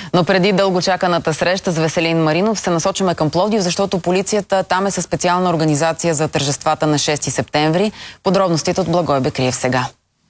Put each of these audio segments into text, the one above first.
Но преди дългочаканата среща с Веселин Маринов се насочваме към Пловдив, защото полицията там е със специална организация за тържествата на 6 септември. Подробностите от Благой Бекриев сега.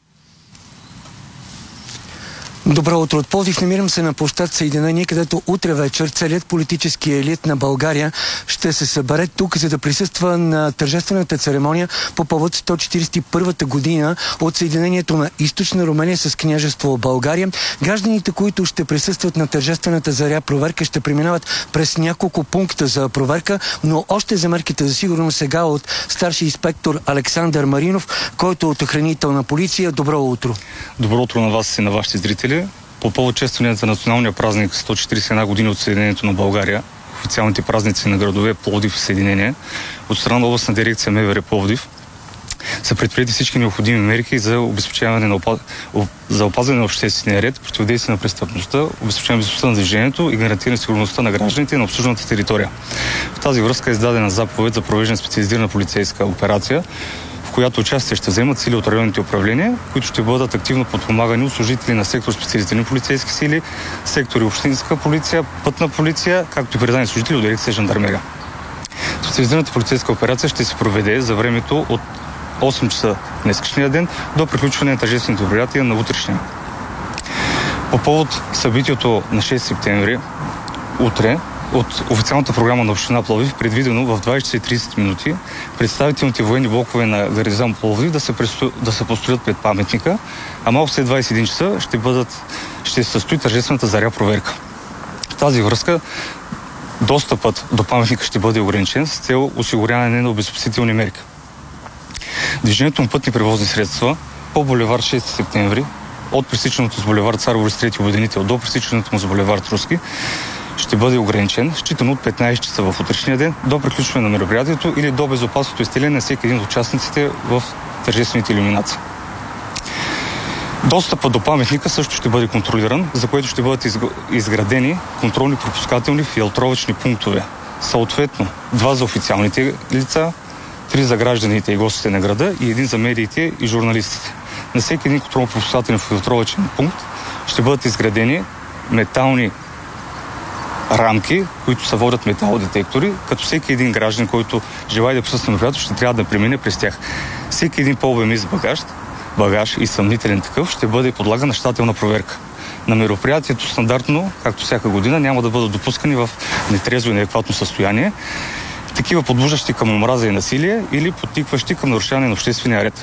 Добро утро от Пловдив. Намирам се на площад Съединение, където утре вечер целият политически елит на България ще се събере тук, за да присъства на тържествената церемония по повод 141-та година от съединението на Източна Румелия с княжество България. Гражданите, които ще присъстват на тържествената заря проверка, ще преминават през няколко пункта за проверка, но още за мерките за сигурност сега от старши инспектор Александър Маринов, който е от охранителна полиция. Добро утро. Добро утро на вас и на вашите зрители. По повод честването на националния празник 141 години от Съединението на България, официалните празници на градове Пловдив и Съединение, от страна на областна дирекция МВР Пловдив, са предприети всички необходими мерки за обезпечаване за опазване на обществения ред, противодействие на престъпността, обезпечаване безопасността на движението и гарантиране сигурността на гражданите на обслужената територия. В тази връзка е издадена заповед за провеждане специализирана полицейска операция, в която участие ще вземат сили от районните управления, които ще бъдат активно подпомагани от служители на сектор специализирани полицейски сили, сектори общинска полиция, пътна полиция, както и предани служители от дирекция жандармерия. Специализираната полицейска операция ще се проведе за времето от 8 часа днескашния ден до приключване на тържествените мероприятия на утрешния. По повод събитието на 6 септември, утре, от официалната програма на община Пловдив, предвидено в 20 часа и 30 минути представителните военни блокове на гарнизон Пловдив да се построят пред паметника, а малко след 21 часа ще се състои тържествената заря проверка. В тази връзка достъпът до паметника ще бъде ограничен с цел осигуряване на обезопасителни мерки. Движението на пътни превозни средства по булевард 6 септември, от пресичането с булевард Цар Борис III Обединител до пресичането му с булевард Руски, ще бъде ограничен, считано от 15 часа в утрешния ден до приключване на мероприятието или до безопасното изтегляне на всеки един от участниците в тържествените илюминации. Достъпът до паметника също ще бъде контролиран, за което ще бъдат изградени контролни пропускателни филтровъчни пунктове. Съответно, 2 за официалните лица, 3 за гражданите и гостите на града и 1 за медиите и журналистите. На всеки един контролно-пропускателен филтровъчен пункт ще бъдат изградени метални рамки, които са водят металодетектори, като всеки един граждан, който желае да присъства на мероприятието, ще трябва да премине през тях. Всеки един по-обемист багаж и съмнителен такъв ще бъде подлаган на щателна проверка. На мероприятието стандартно, както всяка година, няма да бъдат допускани в нетрезво и неадекватно състояние такива подбуждащи към омраза и насилие или подтикващи към нарушаване на обществения ред.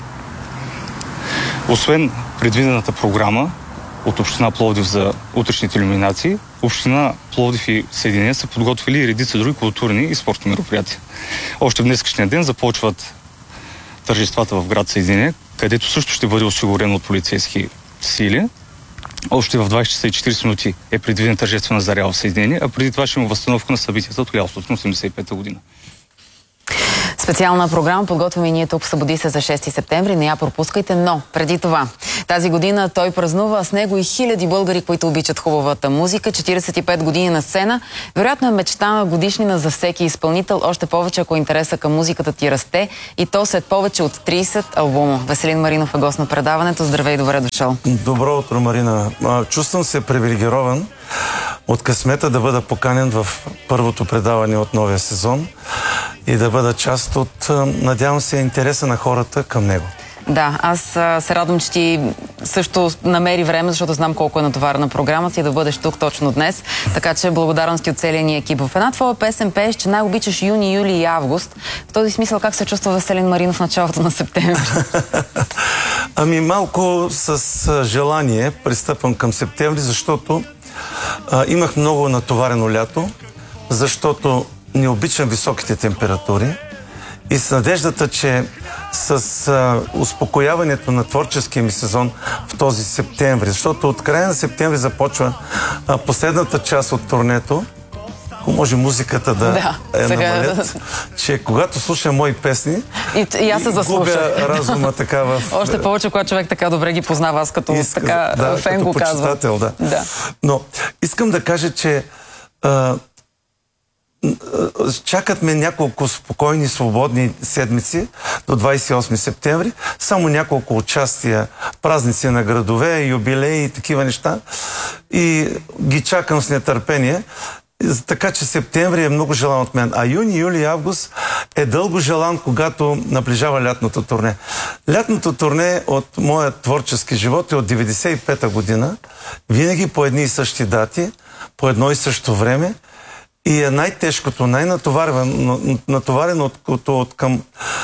Освен предвидената програма от община Пловдив за утрешните илюминации, община Пловдив и Съединение са подготвили и редица други културни и спортни мероприятия. Още в днескашния ден започват тържествата в град Съединение, където също ще бъде осигурено от полицейски сили. Още в 20 часа и 40 минути е предвидена тържествена заря в Съединение, а преди това ще има възстановка на събитията от 1985 година. Специална програма подготвяме и ние тук в Събуди се за 6 септември. Не я пропускайте, но преди това. Тази година той празнува, с него и хиляди българи, които обичат хубавата музика. 45 години на сцена. Вероятно е мечта на годишнина за всеки изпълнител. Още повече, ако интереса към музиката ти расте. И то след повече от 30 албума. Веселин Маринов е гост на предаването. Здравей, добре дошъл. Добро утро, Марина. Чувствам се привилегирован от късмета да бъда поканен в първото предаване от новия сезон и да бъда част от, надявам се, интереса на хората към него. Да, аз се радвам, че ти също намери време, защото знам колко е натоварена програмата и да бъдеш тук точно днес. Така че благодарности от целия ни екип. В една твоя песен пееш, че най-обичаш юни, юли и август. В този смисъл как се чувства Веселин Маринов в началото на септември? Ами малко с желание пристъпвам към септември, защото имах много натоварено лято, защото не обичам високите температури и с надеждата, че с успокояването на творческия ми сезон в този септември, защото от края на септември започва последната част от турнето, ако може музиката да намалят, че когато слушам мои песни и аз се заслушах. Губя разума така в... Още повече, когато човек така добре ги познава, аз като фен го казвам. Да. Но искам да кажа, че чакат ме няколко спокойни, свободни седмици до 28 септември. Само няколко участия, празници на градове, юбилеи и такива неща. и ги чакам с нетърпение. Така че септември е много желан от мен. А юни, юли и август е дълго желан, когато наближава лятното турне. Лятното турне от моя творчески живот е от 95-та година. Винаги по едни и същи дати, по едно и също време. И е най-тежкото, най-натоварено от към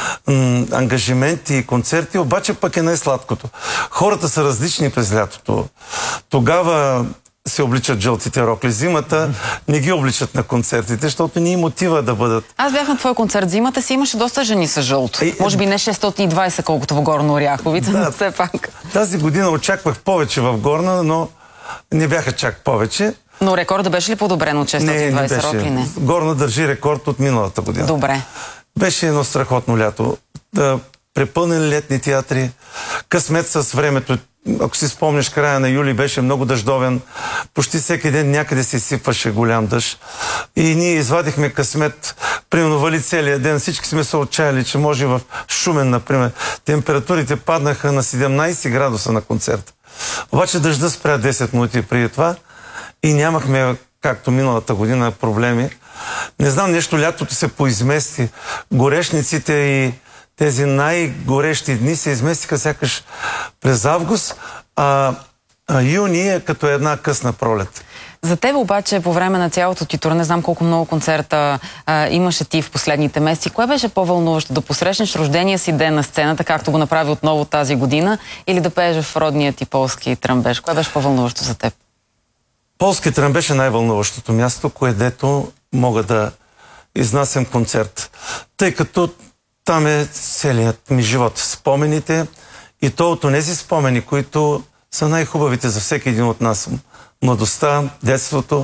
ангажименти и концерти, обаче пък е най-сладкото. Хората са различни през лятото. Тогава се обличат жълтите рокли. Зимата не ги обличат на концертите, защото ни мотива да бъдат. Аз бях на твой концерт зимата си, имаше доста жени с жълто. Може би не 620, колкото в Горна Оряховица, но все пак. Тази година очаквах повече в Горна, но не бяха чак повече. Но рекорда беше ли подобрен от 620 рокли? Не. Горна държи рекорд от миналата година. Добре. Беше едно страхотно лято. Препълнени летни театри, късмет с времето. Ако си спомниш, края на юли беше много дъждовен. Почти всеки ден някъде се сипваше голям дъжд. И ние извадихме късмет. Примерно вали целия ден. Всички сме се отчаяли, че може в Шумен, например. Температурите паднаха на 17 градуса на концерта. Обаче дъжда спря 10 минути преди това и нямахме, както миналата година, проблеми. Не знам, нещо лятото се поизмести. Горешниците и тези най-горещи дни се изместиха сякаш през август, а юни е като една късна пролет. За теб обаче по време на цялото ти тур, не знам колко много концерта имаше ти в последните месеци, кое беше по-вълнуващо? Да посрещнеш рождения си ден на сцената, както го направи отново тази година, или да пееш в родния ти полски тръмбеш? Кое беше по-вълнуващо за теб? Полски тръмбеш е най-вълнуващото място, където мога да изнасям концерт. Тъй като там е целият ми живот. Спомените и то от онези спомени, които са най-хубавите за всеки един от нас. Младостта, детството,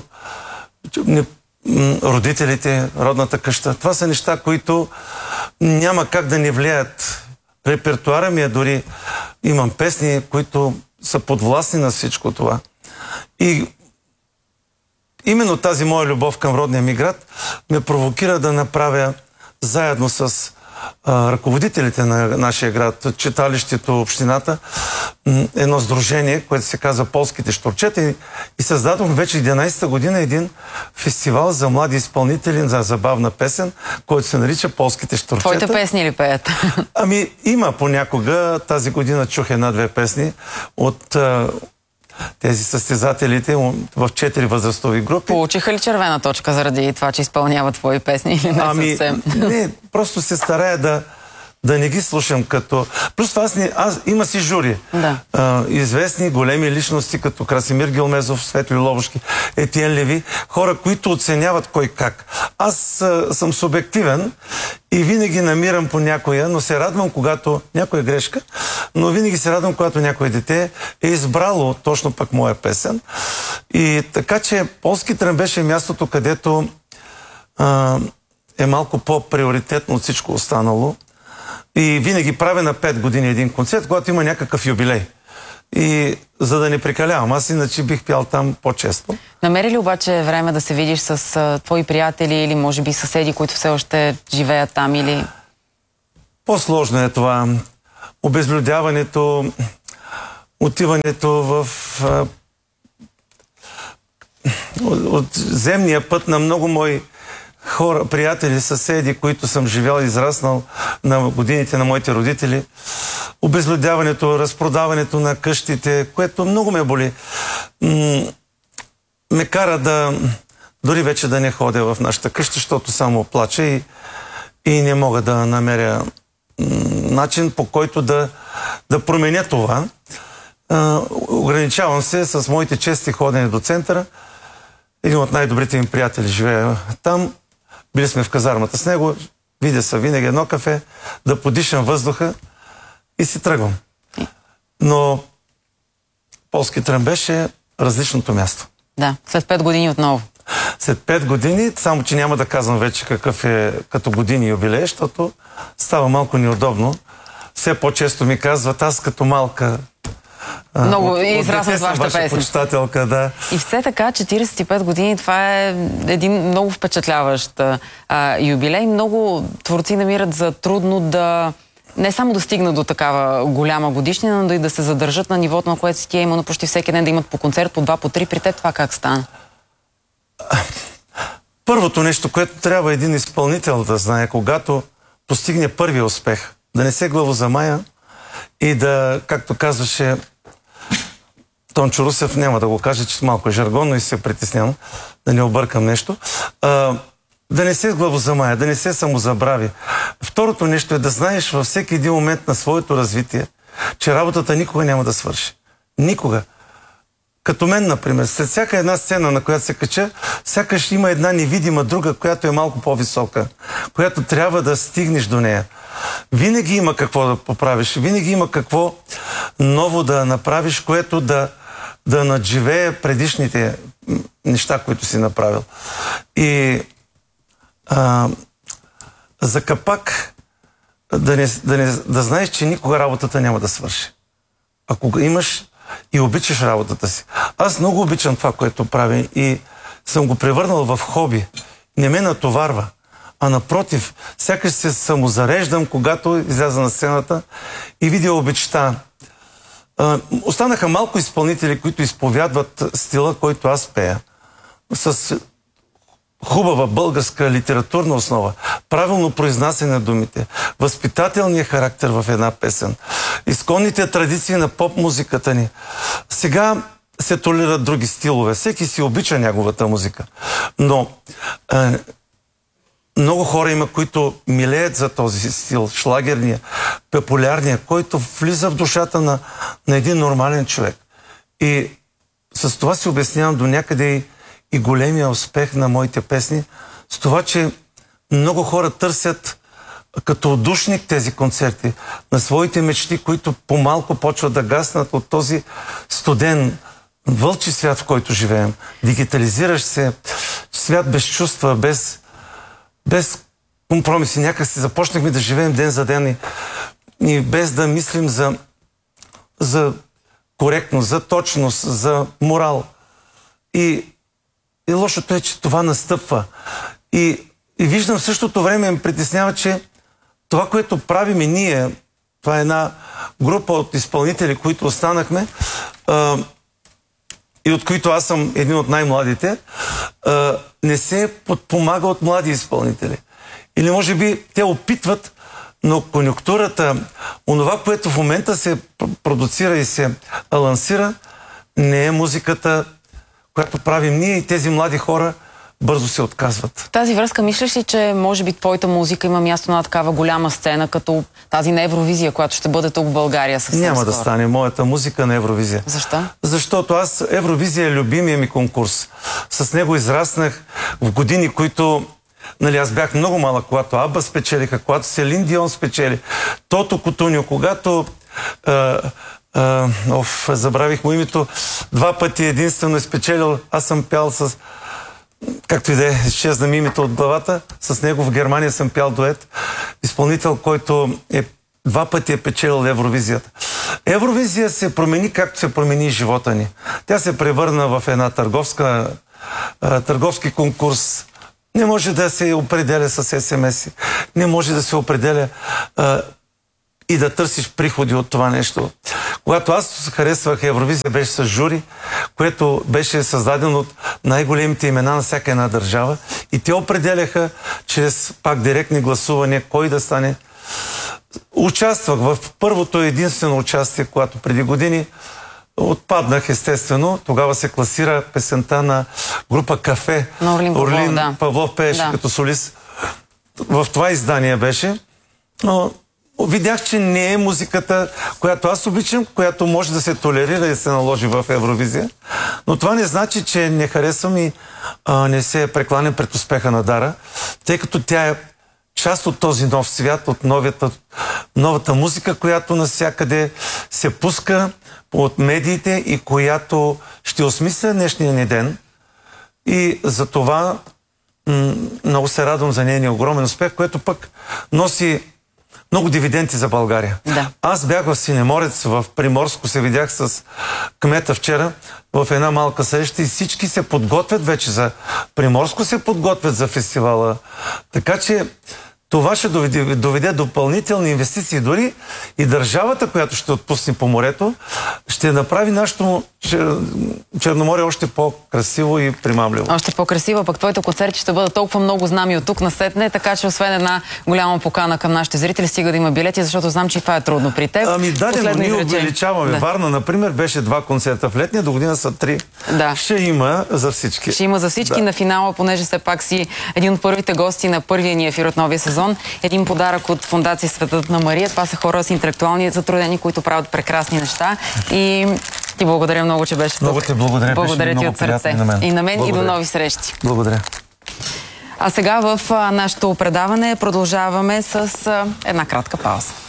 родителите, родната къща. Това са неща, които няма как да ни влияят. Репертуара ми е дори. Имам песни, които са подвластни на всичко това. И именно тази моя любов към родния ми град ме провокира да направя заедно с ръководителите на нашия град, читалището, общината, едно сдружение, което се казва Полските щурчета, и създадох вече 11-та година един фестивал за млади изпълнители за забавна песен, който се нарича Полските щурчета. Твоите песни ли пеят? Ами има понякога. Тази година чух една-две песни от тези състезателите в 4 възрастови групи. Получиха ли червена точка заради това, че изпълняват твои песни или не съвсем? Не, просто се старая да не ги слушам като... Плюс това има си жури. Да. Известни големи личности, като Красимир Гилмезов, Светли Лобушки, Етиен Леви, хора, които оценяват кой как. Аз съм субективен и винаги намирам по някоя, но се радвам, когато някоя грешка, но винаги се радвам, когато някое дете е избрало точно пък моя песен. И така, че Полски тръмбеш е мястото, където е малко по-приоритетно от всичко останало. И винаги правя на 5 години един концерт, когато има някакъв юбилей. И за да не прекалявам, аз иначе бих пял там по-често. Намери ли обаче време да се видиш с твои приятели или може би съседи, които все още живеят там или... По-сложно е това. Обезлюдяването, отиването в от земния път на много мои хора, приятели, съседи, които съм живял и израснал на годините на моите родители. Обезлюдяването, разпродаването на къщите, което много ме боли. Ме кара да дори вече да не ходя в нашата къща, защото само плача и не мога да намеря начин, по който да променя това. Ограничавам се с моите чести ходени до центъра. Един от най-добрите ми приятели живее там. Били сме в казармата с него. Видя се винаги едно кафе, да подишам въздуха и си тръгвам. Но Полски тръмбеш е различното място. Да, след 5 години отново. След 5 години, само че няма да казвам вече какъв е като години юбилей, защото става малко неудобно. Все по-често ми казват, аз като малка... Много израснат вашата песен. Почитателка, да. И все така, 45 години, това е един много впечатляващ юбилей. Много творци намират за трудно да не само да стигна до такава голяма годишнина, но и да се задържат на нивото, на което си тя именно почти всеки ден да имат по концерт, по 2, по 3. При те това как стана? Първото нещо, което трябва един изпълнител да знае, когато постигне първия успех, да не се главозамая и да, както казваше Тончо Русев, няма да го каже, че малко е жаргонно и се притеснявам, да не объркам нещо, да не се главозамая, да не се самозабрави. Второто нещо е да знаеш във всеки един момент на своето развитие, че работата никога няма да свърши. Никога. Като мен, например, след всяка една сцена, на която се кача, сякаш има една невидима друга, която е малко по-висока, която трябва да стигнеш до нея. Винаги има какво да поправиш, винаги има какво ново да направиш, което да надживее предишните неща, които си направил. И за капак да знаеш, че никога работата няма да свърши. Ако имаш и обичаш работата си. Аз много обичам това, което правя и съм го превърнал в хоби. Не ме натоварва. А напротив, сякаш се самозареждам, когато изляза на сцената и видя обичта. Останаха малко изпълнители, които изповядват стила, който аз пея. С хубава българска литературна основа, правилно произнасяне на думите, възпитателния характер в една песен, изконните традиции на поп-музиката ни. Сега се толерират други стилове. Всеки си обича неговата музика. Но много хора има, които милеят за този стил, шлагерния, популярния, който влиза в душата на един нормален човек. И с това си обяснявам до някъде и големия успех на моите песни, с това, че много хора търсят като отдушник тези концерти на своите мечти, които по-малко почват да гаснат от този студен, вълчи свят, в който живеем. Дигитализираш се, свят без чувства, без компромиси. Някак си започнахме да живеем ден за ден и без да мислим за коректност, за точност, за морал. И лошото е, че това настъпва. И виждам в същото време, ме притеснява, че това, което правим и ние, това е една група от изпълнители, които останахме, и от които аз съм един от най-младите, не се подпомага от млади изпълнители. Или може би те опитват, но конюнктурата, онова, което в момента се продуцира и се лансира, не е музиката, която правим ние, и тези млади хора бързо се отказват. В тази връзка мислиш ли, че може би твоята музика има място на такава голяма сцена, като тази на Евровизия, която ще бъде тук в България съвсем Няма скоро? да стане моята музика на Евровизия. Защо? Защото Евровизия е любимия ми конкурс. С него израснах в години, които... аз бях много малък, когато Аба спечелиха, когато Селин Дион спечели, Тото Кутуньо, когато... забравих му името, 2 пъти единствено е спечелил. Аз съм пял с... Както и да е, изчезна ми името от главата. С него в Германия съм пял дует. Изпълнител, който 2 пъти е печелил Евровизията. Евровизия се промени, както се промени живота ни. Тя се превърна в една търговски конкурс. Не може да се определя с СМС-и. Не може да се определя и да търсиш приходи от това нещо. Когато аз харесвах Евровизия, беше с жури, което беше създадено от най-големите имена на всяка една държава, и те определяха чрез пак директни гласувания кой да стане. Участвах в първото единствено участие, когато преди години отпаднах, естествено. Тогава се класира песента на група Кафе. Орлин Павлов пееше като солист. В това издание беше. Но видях, че не е музиката, която аз обичам, която може да се толерира и се наложи в Евровизия. Но това не значи, че не харесвам и не се прекланя пред успеха на Дара, тъй като тя е част от този нов свят, от новата музика, която навсякъде се пуска от медиите и която ще осмисля днешния ни ден. И за това много се радвам за нейния огромен успех, което пък носи много дивиденти за България. Да. Аз бях в Синеморец, в Приморско, се видях с кмета вчера в една малка среща и всички се подготвят вече за Приморско, се подготвят за фестивала. Така че Това ще доведе допълнителни инвестиции. Дори и държавата, която ще отпусне по морето, ще направи нашето Черноморие още по-красиво и примамливо. Още по-красиво, пък твоите концерти ще бъдат толкова много знами от тук насетне, така че освен една голяма покана към нашите зрители, стига да има билети, защото знам, че това е трудно при теб. Ние увеличаваме. Да. Варна, например, беше 2 концерта в летния, до година са 3. Да. Ще има за всички. Ще има за всички. Да. На финала, понеже все пак си един от първите гости на първия ни ефир от новия сезон, един подарък от Фондация Светът на Мария. Това са хора с интелектуални затруднения, които правят прекрасни неща. И ти благодаря много, че беше тук. Много ти благодаря. Благодаря ти от сърце. И на мен, и до нови срещи. Благодаря. А сега в нашето предаване продължаваме с една кратка пауза.